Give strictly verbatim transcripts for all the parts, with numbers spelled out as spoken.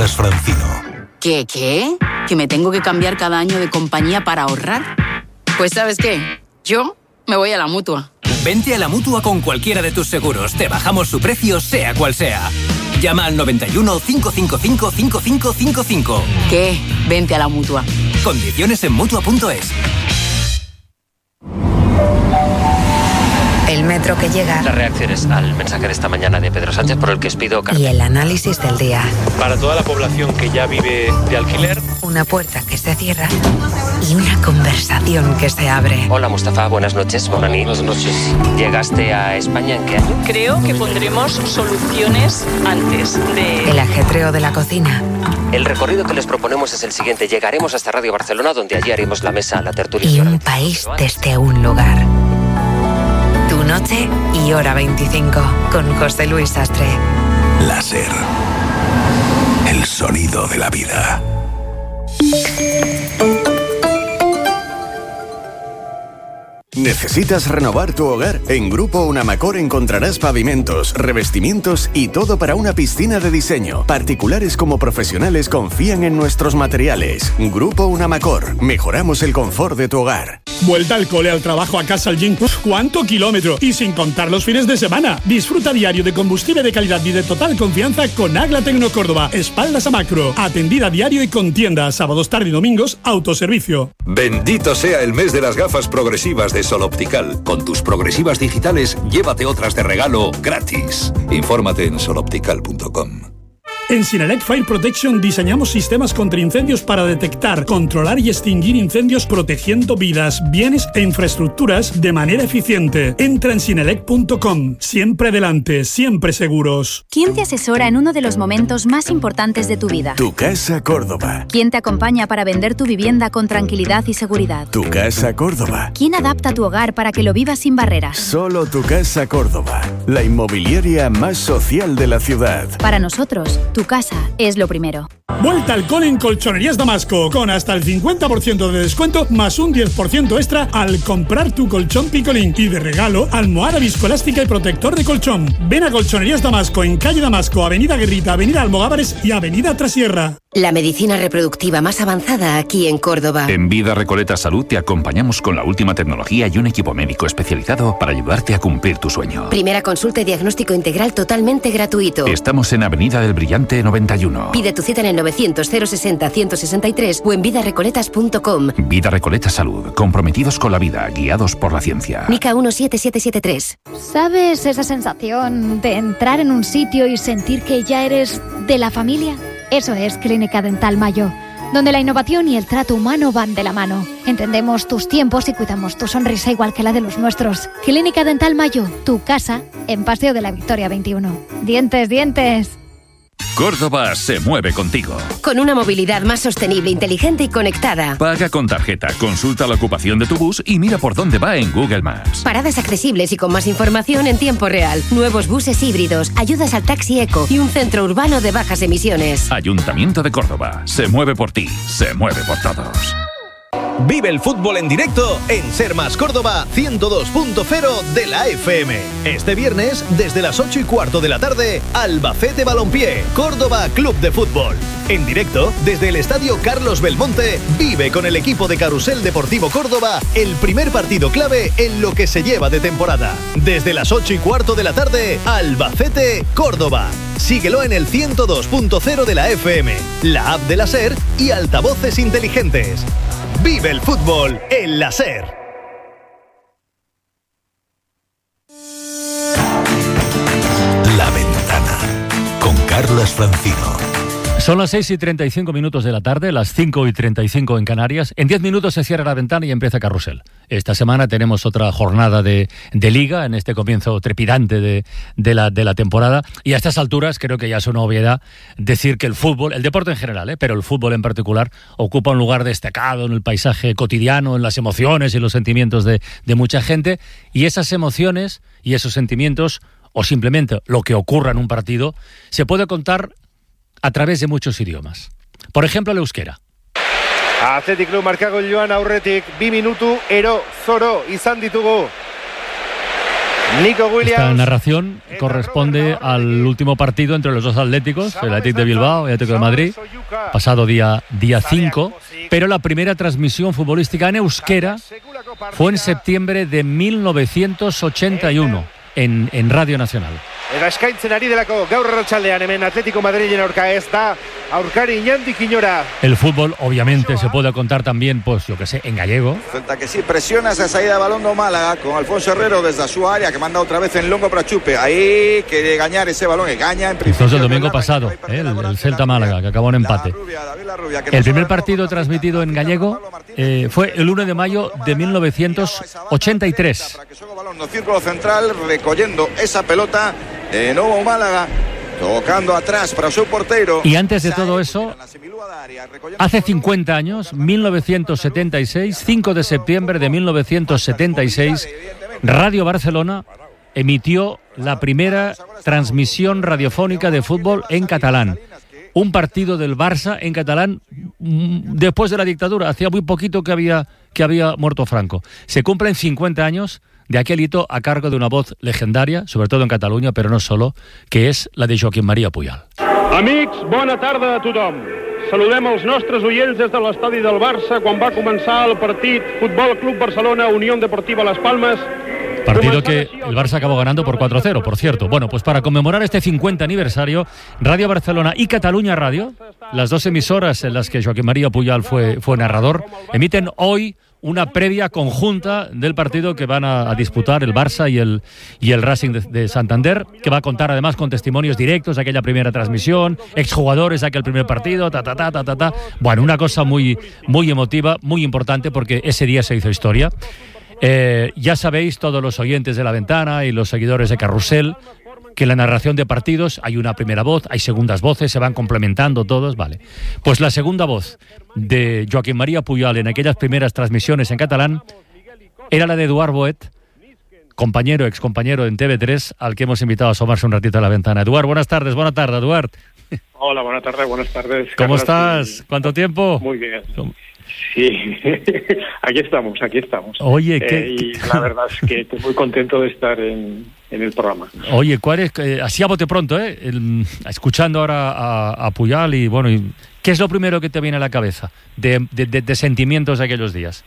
Carlas Francino. ¿Qué, qué? ¿Que me tengo que cambiar cada año de compañía para ahorrar? Pues ¿sabes qué? Yo me voy a la Mutua. Vente a la Mutua con cualquiera de tus seguros. Te bajamos su precio, sea cual sea. Llama al noventa y uno, cinco cinco cinco, cinco cinco cinco cinco. ¿Qué? Vente a la Mutua. Condiciones en Mutua punto es. El metro que llega. Las reacciones al mensaje de esta mañana de Pedro Sánchez por el que os pido... Y el análisis del día. Para toda la población que ya vive de alquiler. Una puerta que se cierra y una conversación que se abre. Hola Mustafa, buenas noches. Buenas noches. ¿Llegaste a España en qué año? Creo que pondremos soluciones antes de... El ajetreo de la cocina. El recorrido que les proponemos es el siguiente. Llegaremos hasta Radio Barcelona, donde allí haremos la mesa, la tertulia. Y un país desde un lugar. Tu noche y hora veinticinco, con José Luis Sastre. Láser. El sonido de la vida. ¿Necesitas renovar tu hogar? En Grupo Unamacor encontrarás pavimentos, revestimientos y todo para una piscina de diseño. Particulares como profesionales confían en nuestros materiales. Grupo Unamacor. Mejoramos el confort de tu hogar. Vuelta al cole, al trabajo, a casa, al gym. Uf, ¿cuánto kilómetro? Y sin contar los fines de semana. Disfruta diario de combustible de calidad y de total confianza con Agla Tecno Córdoba. Espaldas a macro. Atendida diario y con tienda. Sábados, tarde y domingos, autoservicio. Bendito sea el mes de las gafas progresivas de Sol Optical. Con tus progresivas digitales, llévate otras de regalo gratis. Infórmate en sol optical punto com. En Sinelec Fire Protection diseñamos sistemas contra incendios para detectar, controlar y extinguir incendios protegiendo vidas, bienes e infraestructuras de manera eficiente. Entra en sinelec punto com. Siempre adelante, siempre seguros. ¿Quién te asesora en uno de los momentos más importantes de tu vida? Tu Casa Córdoba. ¿Quién te acompaña para vender tu vivienda con tranquilidad y seguridad? Tu Casa Córdoba. ¿Quién adapta tu hogar para que lo vivas sin barreras? Solo Tu Casa Córdoba. La inmobiliaria más social de la ciudad. Para nosotros, tu casa es lo primero. Vuelta al cole en Colchonerías Damasco, con hasta el cincuenta por ciento de descuento más un diez por ciento extra al comprar tu colchón Picolín. Y de regalo, almohada viscoelástica y protector de colchón. Ven a Colchonerías Damasco, en calle Damasco, avenida Guerrita, avenida Almogávares y avenida Trasierra. La medicina reproductiva más avanzada aquí en Córdoba. En Vida Recoleta Salud te acompañamos con la última tecnología y un equipo médico especializado para ayudarte a cumplir tu sueño. Primera consulta y diagnóstico integral totalmente gratuito. Estamos en Avenida del Brillante noventa y uno. Pide tu cita en el novecientos cero sesenta ciento sesenta y tres o en vida recoletas punto com. Vida Recoleta Salud, comprometidos con la vida, guiados por la ciencia. N I C A uno siete siete siete tres. ¿Sabes esa sensación de entrar en un sitio y sentir que ya eres de la familia? Eso es Clínica Dental Mayo, donde la innovación y el trato humano van de la mano. Entendemos tus tiempos y cuidamos tu sonrisa igual que la de los nuestros. Clínica Dental Mayo, tu casa, en Paseo de la Victoria veintiuno. Dientes, dientes. Córdoba se mueve contigo. Con una movilidad más sostenible, inteligente y conectada. Paga con tarjeta, consulta la ocupación de tu bus y mira por dónde va en Google Maps. Paradas accesibles y con más información en tiempo real. Nuevos buses híbridos, ayudas al taxi eco y un centro urbano de bajas emisiones. Ayuntamiento de Córdoba. Se mueve por ti, se mueve por todos. Vive el fútbol en directo en Ser Más Córdoba ciento dos punto cero de la F M. Este viernes, desde las ocho y cuarto de la tarde, Albacete Balompié, Córdoba Club de Fútbol. En directo, desde el Estadio Carlos Belmonte, vive con el equipo de Carrusel Deportivo Córdoba el primer partido clave en lo que se lleva de temporada. Desde las ocho y cuarto de la tarde, Albacete, Córdoba. Síguelo en el ciento dos punto cero de la F M, la app de la SER y altavoces inteligentes. Vive el fútbol en la SER. La Ventana, con Carlas Francino. Son las seis y treinta y cinco minutos de la tarde, las cinco y treinta y cinco en Canarias. En diez minutos se cierra La Ventana y empieza Carrusel. Esta semana tenemos otra jornada de, de Liga, en este comienzo trepidante de, de, la, de la temporada. Y a estas alturas creo que ya es una obviedad decir que el fútbol, el deporte en general, ¿eh? pero el fútbol en particular, ocupa un lugar destacado en el paisaje cotidiano, en las emociones y los sentimientos de, de mucha gente. Y esas emociones y esos sentimientos, o simplemente lo que ocurra en un partido, se puede contar a través de muchos idiomas. Por ejemplo, el euskera. Athletic Club markago joan aurretik, bi minutu ero zoro izan ditugu. Nico Williams. Esta narración corresponde al último partido entre los dos Atléticos, el Athletic de Bilbao y el Atlético de Madrid, pasado día día cinco, pero la primera transmisión futbolística en euskera fue en septiembre de mil novecientos ochenta y uno en, en Radio Nacional. Eta eskaintzen ari delako gaur arratsaldean hemen Atlético Madrilen aurka ez da aurkari inandik inora. El fútbol obviamente se puede contar también, pues yo que sé, en gallego. Celta que sí presiona esa salida de balón do Málaga con Alfonso Herrero desde su área que manda otra vez en longo para Chupe. Ahí quiere ganar ese balón, que gaña en principio. Entonces el domingo pasado, ¿eh? el, el Celta Málaga que acabó en empate. El primer partido transmitido en gallego eh, fue el uno de mayo de mil novecientos ochenta y tres. No círculo central recogiendo esa pelota de nuevo Málaga, tocando atrás para su portero. Y antes de todo eso, hace cincuenta años, mil novecientos setenta y seis, cinco de septiembre de mil novecientos setenta y seis, Radio Barcelona emitió la primera transmisión radiofónica de fútbol en catalán. Un partido del Barça en catalán después de la dictadura. Hacía muy poquito que había, que había muerto Franco. Se cumplen cincuenta años de aquel hito a cargo de una voz legendaria, sobre todo en Cataluña, però no solo, que és la de Joaquim Maria Puyol. Amics, bona tarda a tothom. Saludem els nostres oients des de l'estadi del Barça quan va començar el partit Futbol Club Barcelona, Unión Deportiva Las Palmas. Partido que el Barça acabó ganando por cuatro cero, por cierto. Bueno, pues para conmemorar este cincuenta aniversario, Radio Barcelona y Cataluña Radio, las dos emisoras en las que Joaquim Maria Puyol fue, fue narrador, emiten hoy una previa conjunta del partido que van a, a disputar el Barça y el, y el Racing de, de Santander, que va a contar además con testimonios directos de aquella primera transmisión, exjugadores de aquel primer partido, ta, ta, ta, ta, ta, ta. Bueno, una cosa muy, muy emotiva, muy importante, porque ese día se hizo historia. Eh, ya sabéis, todos los oyentes de La Ventana y los seguidores de Carrusel, que en la narración de partidos hay una primera voz, hay segundas voces, se van complementando todos, vale. Pues la segunda voz de Joaquim Maria Puyol en aquellas primeras transmisiones en catalán era la de Eduard Boet, compañero, excompañero en T V tres, al que hemos invitado a asomarse un ratito a La Ventana. Eduard, buenas tardes, buenas tardes, Eduard. Hola, buenas tardes, buenas tardes. ¿Cómo Carlos, estás? y... ¿Cuánto tiempo? Muy bien. Sí, aquí estamos, aquí estamos. Oye, ¿qué? Eh, y la verdad es que estoy muy contento de estar en, en el programa. Oye, ¿cuál es? Eh, así a bote pronto, ¿eh? El, escuchando ahora a, a Puyol y bueno, y, ¿qué es lo primero que te viene a la cabeza de, de, de, de sentimientos de aquellos días?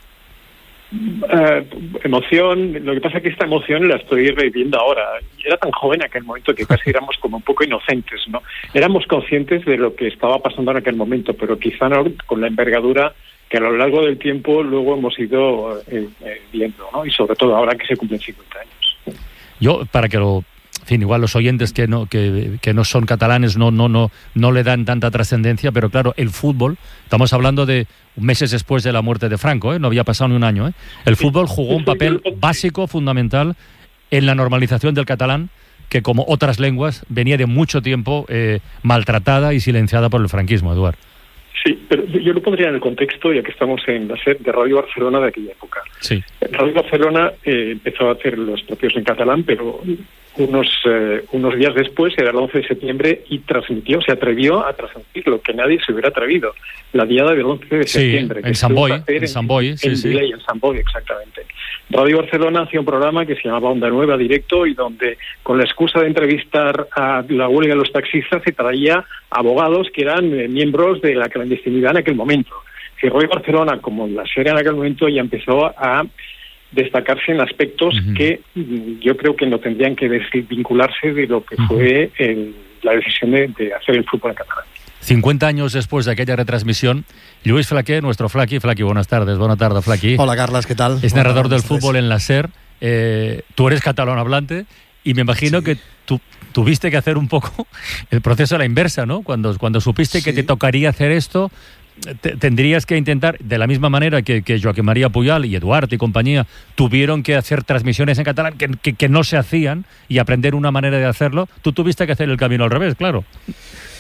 Uh, emoción, lo que pasa es que esta emoción la estoy reviviendo ahora. Era tan joven en aquel momento que casi éramos como un poco inocentes, ¿no? Éramos conscientes de lo que estaba pasando en aquel momento, pero quizá no con la envergadura que a lo largo del tiempo luego hemos ido eh, eh, viendo, ¿no? Y sobre todo ahora que se cumplen cincuenta años. Yo, para que lo... En fin, igual los oyentes que no que, que no son catalanes no no no no le dan tanta trascendencia, pero claro, el fútbol, estamos hablando de meses después de la muerte de Franco, ¿eh? No había pasado ni un año, ¿eh? El fútbol jugó un papel básico, fundamental, en la normalización del catalán, que como otras lenguas venía de mucho tiempo eh, maltratada y silenciada por el franquismo, Eduard. Sí, pero yo lo pondría en el contexto, ya que estamos en la sed de Radio Barcelona de aquella época. Sí. Radio Barcelona eh, empezó a hacer los propios en catalán, pero unos eh, unos días después, era el once de septiembre, y transmitió, se atrevió a transmitir lo que nadie se hubiera atrevido, la diada del once de septiembre. Sí, en San Boi, en San Boi, sí, en sí. Delay, en San Boi, exactamente. Radio Barcelona hacía un programa que se llamaba Onda Nueva Directo y donde, con la excusa de entrevistar a la huelga de los taxistas, se traía abogados que eran eh, miembros de la clandestinidad en aquel momento. Si Radio Barcelona, como la serie en aquel momento, ya empezó a destacarse en aspectos uh-huh. que yo creo que no tendrían que desvincularse de lo que uh-huh. fue el, la decisión de, de hacer el fútbol en catalán. cincuenta años después de aquella retransmisión, Lluís Flaqué, nuestro Flaqui. Flaqui, buenas tardes. Buenas tardes, Flaqui. Hola, Carlas, ¿qué tal? Es narrador del tardes. fútbol en la SER. Eh, tú eres catalán hablante y me imagino sí. que tú tuviste que hacer un poco el proceso a la inversa, ¿no? Cuando, cuando supiste sí. que te tocaría hacer esto, te, tendrías que intentar, de la misma manera que, que Joaquim Maria Puyol y Eduard y compañía tuvieron que hacer transmisiones en catalán que, que, que no se hacían y aprender una manera de hacerlo, tú tuviste que hacer el camino al revés, claro.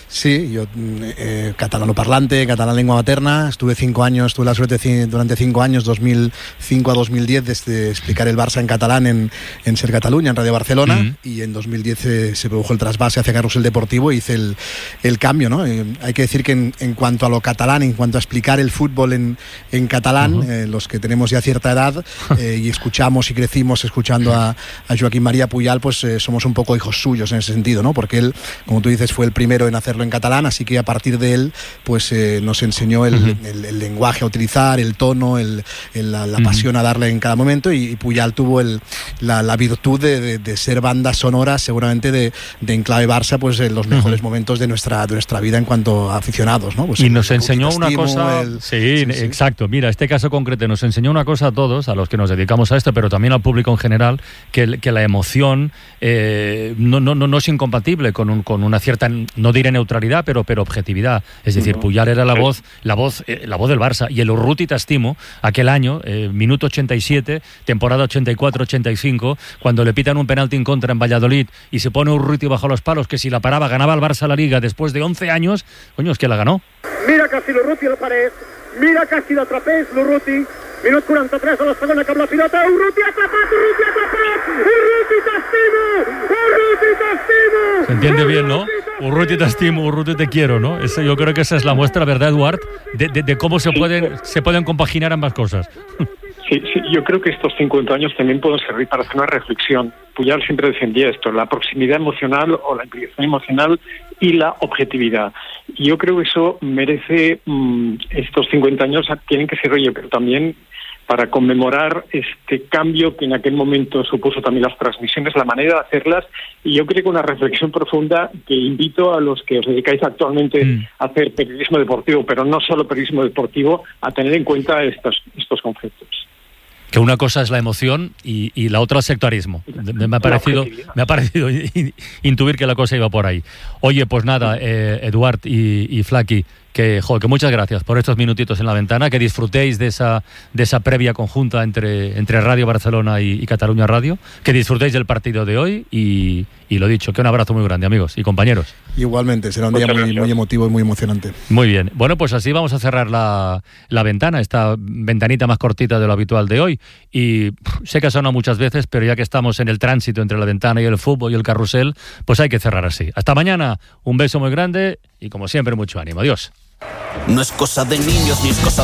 Sí, yo eh, catalano parlante, catalán lengua materna, estuve cinco años, tuve la suerte c- durante cinco años, dos mil cinco a dos mil diez, de, de explicar el Barça en catalán en, en Ser Cataluña, en Radio Barcelona, uh-huh. y en dos mil diez eh, se produjo el trasvase hacia Carrusel Deportivo y hice el, el cambio, ¿no? Eh, hay que decir que en, en cuanto a lo catalán, en cuanto a explicar el fútbol en, en catalán, uh-huh. eh, los que tenemos ya cierta edad eh, y escuchamos y crecimos escuchando a, a Joaquín María Puyal, pues eh, somos un poco hijos suyos en ese sentido, ¿no? Porque él, como tú dices, fue el primero en hacerlo en catalán, así que a partir de él pues eh, nos enseñó el, uh-huh. el, el lenguaje a utilizar, el tono, el, el, la, la uh-huh. pasión a darle en cada momento, y, y Puyal tuvo el, la, la virtud de, de, de ser banda sonora seguramente de, de Enclave Barça, pues en los mejores uh-huh. momentos de nuestra, de nuestra vida en cuanto a aficionados, ¿no? Pues y nos enseñó una Estimo, cosa, el... sí, sí, sí, exacto, mira, este caso concreto nos enseñó una cosa a todos, a los que nos dedicamos a esto, pero también al público en general, que, que la emoción eh, no, no, no, no es incompatible con, un, con una cierta, no diré neutralidad, pero, pero objetividad. Es decir, Puyal era la voz, la voz, eh, la voz del Barça, y el Urruti T'estimo, aquel año, eh, minuto ochenta y siete, temporada ochenta y cuatro ochenta y cinco, cuando le pitan un penalti en contra en Valladolid y se pone Urruti bajo los palos, que si la paraba ganaba el Barça la Liga después de once años, coño, es que la ganó. Mira casi l'Urruti al paret, mira casi l'atrapés l'Urruti, minut quaranta-tres a la segona cap la pilota, Urruti atrapat, Urruti atrapat, Urruti T'estimo, Urruti T'estimo. Se entiende bien, ¿no? Urruti T'estimo, Urruti te quiero, ¿no? Eso, yo creo que esa es la muestra, ¿verdad, Eduard? De, de, de cómo se pueden, se pueden compaginar ambas cosas. Sí, sí, yo creo que estos cincuenta años también pueden servir para hacer una reflexión. Puyal siempre defendía esto, la proximidad emocional o la implicación emocional y la objetividad. Y yo creo que eso merece, mmm, estos cincuenta años tienen que ser, oye, pero también para conmemorar este cambio que en aquel momento supuso también las transmisiones, la manera de hacerlas, y yo creo que una reflexión profunda que invito a los que os dedicáis actualmente mm. a hacer periodismo deportivo, pero no solo periodismo deportivo, a tener en cuenta estos, estos conceptos. Que una cosa es la emoción y, y la otra el sectarismo. Me ha parecido, me ha parecido intuir que la cosa iba por ahí. Oye, pues nada, eh, Eduard y, y Flaqui, que, joder, que muchas gracias por estos minutitos en la ventana, que disfrutéis de esa, de esa previa conjunta entre, entre Radio Barcelona y, y Cataluña Radio, que disfrutéis del partido de hoy y, y lo dicho, que un abrazo muy grande, amigos y compañeros. Igualmente, será un día muy, muy emotivo y muy emocionante. Muy bien. Bueno, pues así vamos a cerrar la, la ventana, esta ventanita más cortita de lo habitual de hoy. Y pff, sé que ha sonado muchas veces, pero ya que estamos en el tránsito entre la ventana y el fútbol y el carrusel, pues hay que cerrar así. Hasta mañana, un beso muy grande y como siempre mucho ánimo. Adiós. No es cosa de niños ni es cosa